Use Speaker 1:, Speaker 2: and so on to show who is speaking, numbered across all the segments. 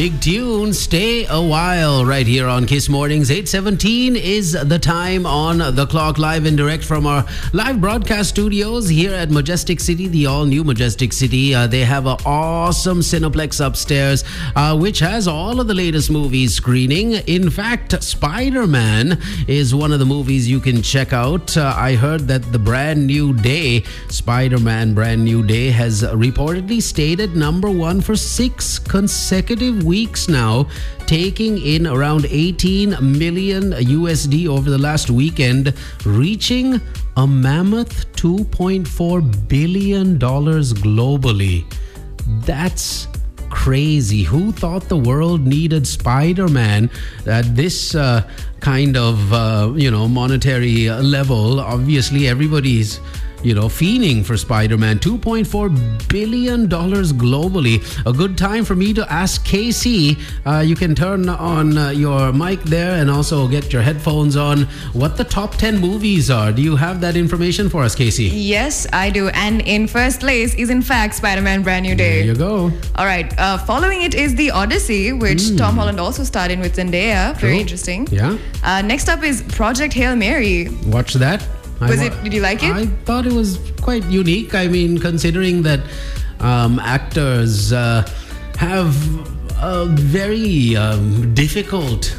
Speaker 1: Big tune, Stay a While, right here on Kiss Mornings. 8:17 is the time on the clock, live and direct from our live broadcast studios here at Majestic City, the all-new Majestic City. They have an awesome Cineplex upstairs, which has all of the latest movies screening. In fact, Spider-Man is one of the movies you can check out. I heard that the Brand New Day, Spider-Man Brand New Day, has reportedly stayed at number one for 6 consecutive weeks now, taking in around 18 million USD over the last weekend, reaching a mammoth $2.4 billion globally. That's crazy. Who thought the world needed Spider-Man at this kind of, monetary level? Obviously, everybody's fiending for Spider-Man. $2.4 billion globally. A good time for me to ask Casey. You can turn on your mic there and also get your headphones on. What the top 10 movies are. Do you have that information for us, Casey?
Speaker 2: Yes, I do. And in first place is in fact Spider-Man Brand New Day.
Speaker 1: There you go.
Speaker 2: All right. Following it is The Odyssey, which Tom Holland also starred in with Zendaya. Very interesting.
Speaker 1: Yeah.
Speaker 2: Next up is Project Hail Mary.
Speaker 1: Watch that.
Speaker 2: Did you like it?
Speaker 1: I thought it was quite unique. I mean, considering that actors have a very difficult,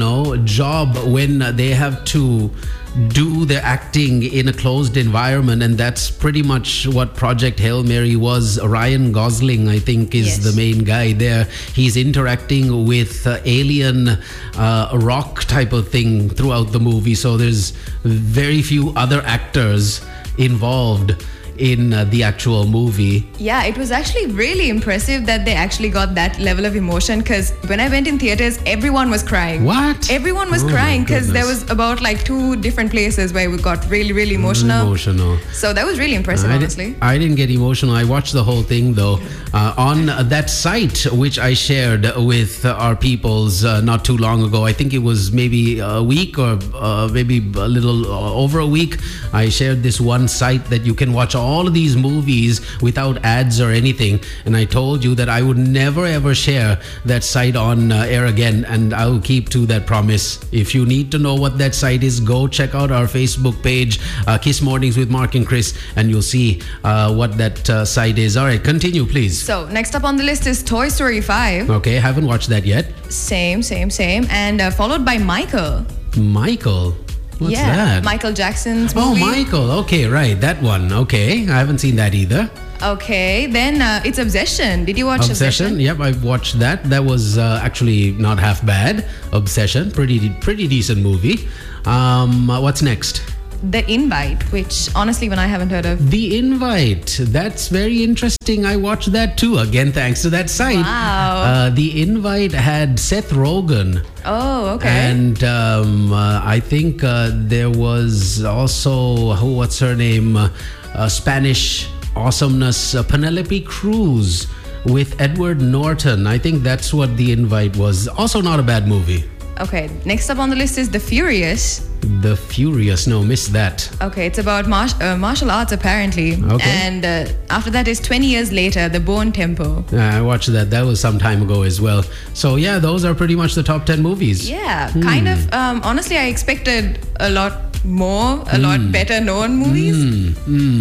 Speaker 1: job when they have to do their acting in a closed environment, and that's pretty much what Project Hail Mary was. Ryan Gosling, I think, is the main guy there. He's interacting with alien rock type of thing throughout the movie, so there's very few other actors involved in the actual movie.
Speaker 2: Yeah, it was actually really impressive that they actually got that level of emotion, because when I went in theaters, everyone was crying.
Speaker 1: What?
Speaker 2: Everyone was crying because there was about 2 different places where we got really, really emotional. So that was really impressive, honestly.
Speaker 1: I didn't get emotional. I watched the whole thing though. On that site, which I shared with our peoples not too long ago, I think it was maybe a week or maybe a little over a week, I shared this one site that you can watch all of these movies without ads or anything, and I told you that I would never ever share that site on air again, and I'll keep to that promise. If you need to know what that site is, go check out our Facebook page, Kiss Mornings with Mark and Chris, and you'll see what that site is. All right, continue please.
Speaker 2: So next up on the list is Toy Story 5.
Speaker 1: Okay, haven't watched that yet.
Speaker 2: Same, and followed by Michael.
Speaker 1: What's that?
Speaker 2: Michael Jackson's
Speaker 1: Oh,
Speaker 2: movie.
Speaker 1: Michael. Okay, right. That one. Okay. I haven't seen that either.
Speaker 2: Okay. Then it's Obsession. Did you watch Obsession?
Speaker 1: Yep, I've watched that. That was actually not half bad. Obsession. Pretty decent movie. What's next?
Speaker 2: The Invite, which honestly, when I haven't heard of.
Speaker 1: The Invite. That's very interesting. I watched that too. Again, thanks to that site.
Speaker 2: Wow.
Speaker 1: The Invite had Seth Rogen.
Speaker 2: Oh, okay.
Speaker 1: And I think there was also, what's her name? Spanish awesomeness, Penelope Cruz with Edward Norton. I think that's what The Invite was. Also not a bad movie.
Speaker 2: Okay, next up on the list is The Furious.
Speaker 1: The Furious, no, missed that.
Speaker 2: Okay, it's about martial arts apparently.
Speaker 1: Okay.
Speaker 2: And after that is 20 Years Later, The Bone Temple.
Speaker 1: I watched that. That was some time ago as well. So yeah, those are pretty much the top 10 movies.
Speaker 2: Yeah, kind of. Honestly, I expected a lot better known movies.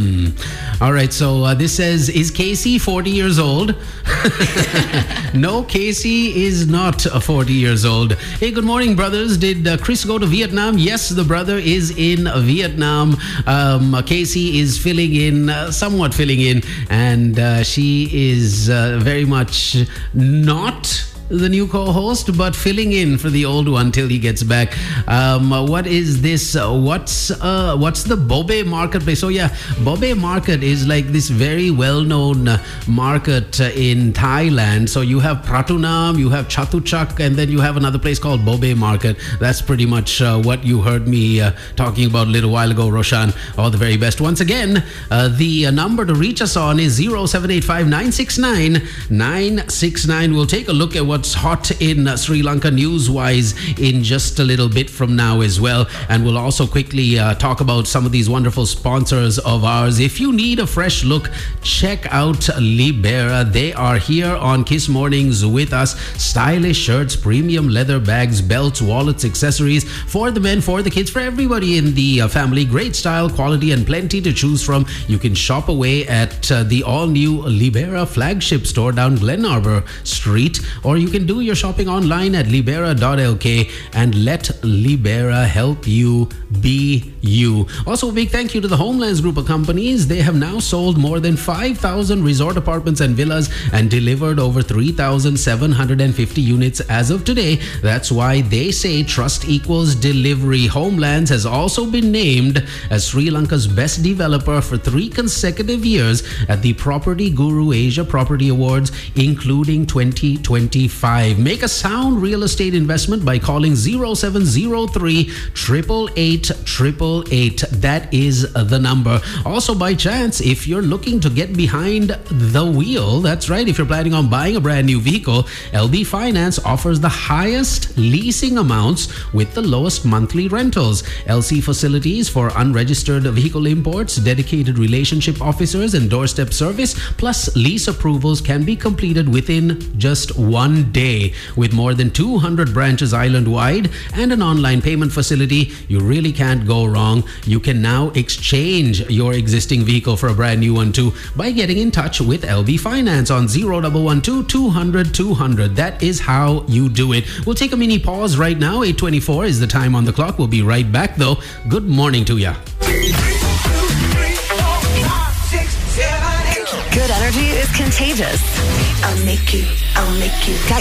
Speaker 1: All right, so this says, is Casey 40 years old? No, Casey is not 40 years old. Hey, good morning, brothers. Did Chris go to Vietnam? Yes, the brother is in Vietnam. Casey is somewhat filling in, and she is very much not the new co-host, but filling in for the old one till he gets back. What is this? What's the Bobe Marketplace? So yeah, Bobe Market is like this very well-known market in Thailand. So you have Pratunam, you have Chatuchak, and then you have another place called Bobe Market. That's pretty much what you heard me talking about a little while ago, Roshan. All the very best. Once again, the number to reach us on is 0785 969 969. We'll take a look at what what's hot in Sri Lanka news-wise in just a little bit from now as well. And we'll also quickly talk about some of these wonderful sponsors of ours. If you need a fresh look, check out Libera. They are here on Kiss Mornings with us. Stylish shirts, premium leather bags, belts, wallets, accessories for the men, for the kids, for everybody in the family. Great style, quality, and plenty to choose from. You can shop away at the all-new Libera flagship store down Glen Arbor Street, or you can do your shopping online at libera.lk and let Libera help you be you. Also, a big thank you to the Homelands Group of companies. They have now sold more than 5,000 resort apartments and villas and delivered over 3,750 units as of today. That's why they say trust equals delivery. Homelands has also been named as Sri Lanka's best developer for 3 consecutive years at the Property Guru Asia Property Awards, including 2025. Make a sound real estate investment by calling 0703 888 888. That is the number. Also, by chance, if you're looking to get behind the wheel, that's right, if you're planning on buying a brand new vehicle, LB Finance offers the highest leasing amounts with the lowest monthly rentals. LC facilities for unregistered vehicle imports, dedicated relationship officers, and doorstep service, plus lease approvals can be completed within just 1 day. With more than 200 branches island-wide and an online payment facility, you really can't go wrong. You can now exchange your existing vehicle for a brand new one too by getting in touch with LB Finance on 0112 200 200. That is how you do it. We'll take a mini pause right now. 8:24 is the time on the clock. We'll be right back though. Good morning to ya.
Speaker 3: Good energy is contagious. I'll make you. Got